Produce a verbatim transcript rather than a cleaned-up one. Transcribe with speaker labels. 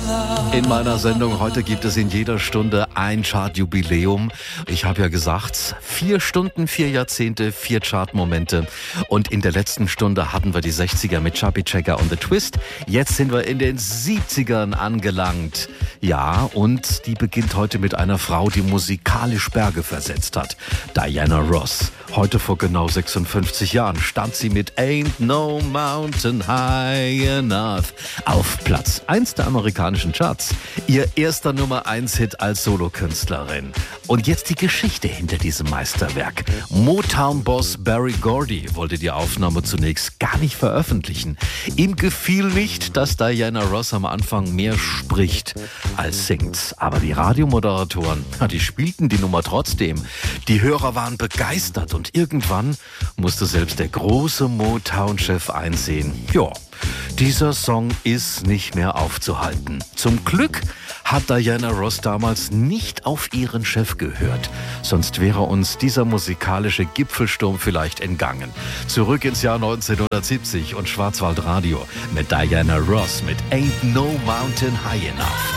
Speaker 1: In meiner Sendung heute gibt es in jeder Stunde ein Chartjubiläum. Ich habe ja gesagt, vier Stunden, vier Jahrzehnte, vier Chartmomente. Und in der letzten Stunde hatten wir die sechziger mit Chubby Checker und The Twist. Jetzt sind wir in den siebzigern angelangt. Ja, und die beginnt heute mit einer Frau, die musikalisch Berge versetzt hat. Diana Ross. Heute vor genau sechsundfünfzig Jahren stand sie mit Ain't No Mountain High Enough auf Platz eins der amerikanischen Charts. Ihr erster Nummer eins Hit als Solokünstlerin. Und jetzt die Geschichte hinter diesem Meisterwerk. Motown-Boss Berry Gordy wollte die Aufnahme zunächst gar nicht veröffentlichen. Ihm gefiel nicht, dass Diana Ross am Anfang mehr spricht als singt. Aber die Radiomoderatoren, die spielten die Nummer trotzdem. Die Hörer waren begeistert und irgendwann musste selbst der große Motown-Chef einsehen, ja, dieser Song ist nicht mehr aufzuhalten. Zum Glück hat Diana Ross damals nicht auf ihren Chef gehört. Sonst wäre uns dieser musikalische Gipfelsturm vielleicht entgangen. Zurück ins Jahr neunzehnhundertsiebzig und Schwarzwaldradio mit Diana Ross mit Ain't No Mountain High Enough.